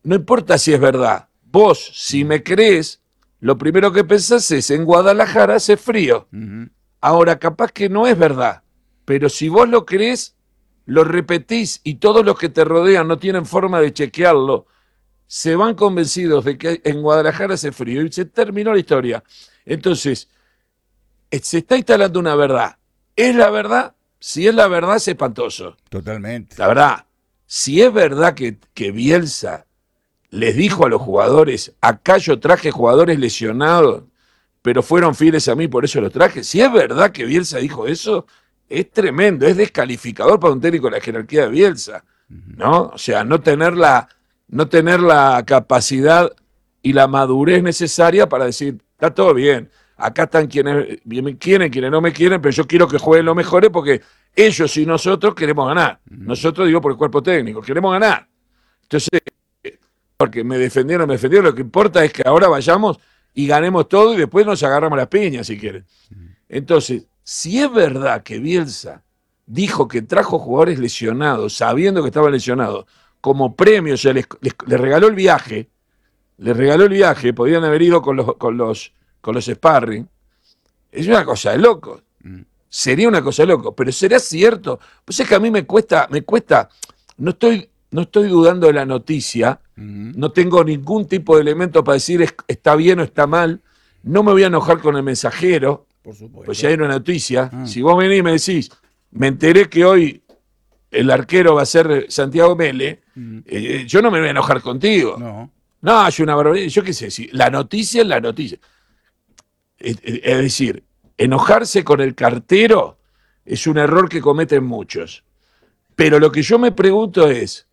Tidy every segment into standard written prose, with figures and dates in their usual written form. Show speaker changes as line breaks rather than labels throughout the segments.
no importa si es verdad. Vos, si me crees, lo primero que pensás es, en Guadalajara hace frío. Ahora, capaz que no es verdad, pero si vos lo crees, lo repetís y todos los que te rodean no tienen forma de chequearlo, se van convencidos de que en Guadalajara hace frío y se terminó la historia. Entonces, se está instalando una verdad. ¿Es la verdad? Si es la verdad, es espantoso.
Totalmente.
La verdad, si es verdad que Bielsa les dijo a los jugadores, acá yo traje jugadores lesionados, pero fueron fieles a mí, por eso los traje. Si es verdad que Bielsa dijo eso, es tremendo, es descalificador para un técnico de la jerarquía de Bielsa, ¿no? O sea, no tener la capacidad y la madurez necesaria para decir, está todo bien, acá están quienes me quieren, quienes no me quieren, pero yo quiero que jueguen los mejores porque ellos y nosotros queremos ganar. Nosotros, digo, por el cuerpo técnico, queremos ganar. Entonces, porque me defendieron, lo que importa es que ahora vayamos y ganemos todo y después nos agarramos las piñas, si quieren. Entonces, si es verdad que Bielsa dijo que trajo jugadores lesionados, sabiendo que estaban lesionados, como premio, o sea, les regaló el viaje, podían haber ido con los sparring, es una cosa de loco. Sería una cosa de loco, pero ¿será cierto? Pues es que a mí me cuesta, no estoy dudando de la noticia, no tengo ningún tipo de elemento para decir está bien o está mal, no me voy a enojar con el mensajero,
por supuesto,
pues si hay una noticia, si vos venís y me decís, me enteré que hoy el arquero va a ser Santiago Mele, yo no me voy a enojar contigo. No, es una barbaridad, yo qué sé, si la noticia es la noticia. Es decir, enojarse con el cartero es un error que cometen muchos. Pero lo que yo me pregunto es,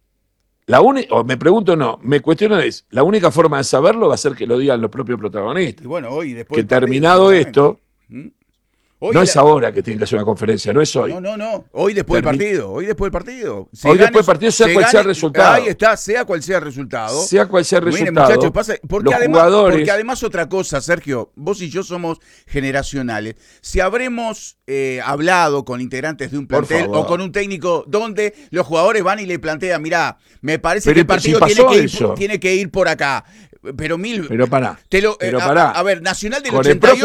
me cuestiono es, la única forma de saberlo va a ser que lo digan los propios protagonistas.
Y bueno, hoy después
que terminado esto,
hoy
no es ahora que tiene que hacer una conferencia, no es hoy.
No. Hoy después del partido.
Después del partido, sea cual sea el resultado.
Ahí está, sea cual sea el resultado.
Sea cual sea el resultado.
Miren, muchachos, porque además otra cosa, Sergio, vos y yo somos generacionales. Si habremos hablado con integrantes de un plantel o con un técnico donde los jugadores van y le plantean, mirá, me parece que el partido tiene que ir por acá. Pero
pará.
A ver, Nacional del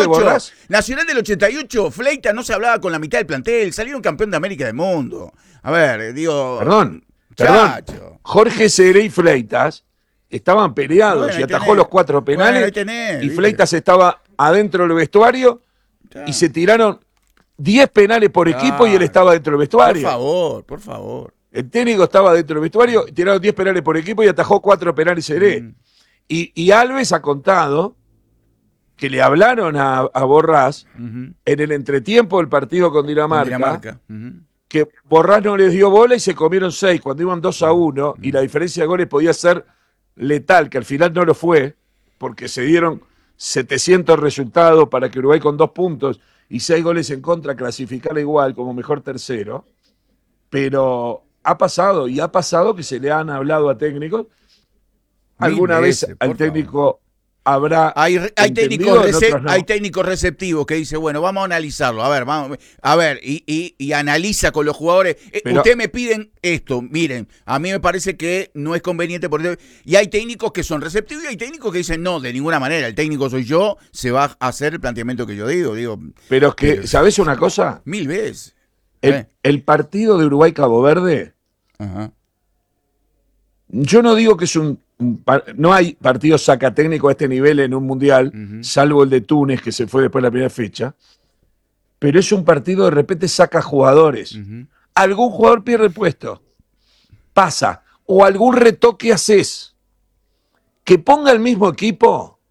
88, Fleitas no se hablaba con la mitad del plantel, salieron campeón de América del Mundo. A ver, digo...
Perdón. Jorge Seré y Fleitas estaban peleados y atajó los 4 penales y Fleitas estaba adentro del vestuario y se tiraron 10 penales por equipo y él estaba dentro del vestuario.
Por favor.
El técnico estaba dentro del vestuario, tiraron 10 penales por equipo y atajó 4 penales Seré. Y Alves ha contado que le hablaron a Borrás en el entretiempo del partido con Dinamarca. Que Borrás no les dio bola y se comieron 6 cuando iban 2-1 y la diferencia de goles podía ser letal, que al final no lo fue, porque se dieron 700 resultados para que Uruguay con 2 puntos y 6 goles en contra clasificara igual como mejor tercero. Pero ha pasado que se le han hablado a técnicos. Alguna vez al técnico habrá.
Hay técnicos receptivos que dicen, bueno, vamos a analizarlo. A ver, y analiza con los jugadores. Ustedes me piden esto, miren, a mí me parece que no es conveniente. Y hay técnicos que son receptivos y hay técnicos que dicen, no, de ninguna manera, el técnico soy yo, se va a hacer el planteamiento que yo digo.
Pero es que, ¿sabés una cosa?
1000 veces.
El partido de Uruguay-Cabo Verde, yo no digo que es no hay partido sacatécnico a este nivel en un mundial, salvo el de Túnez, que se fue después de la primera fecha, pero es un partido de repente saca jugadores. Algún jugador pierde el puesto, pasa, o algún retoque haces. Que ponga el mismo equipo,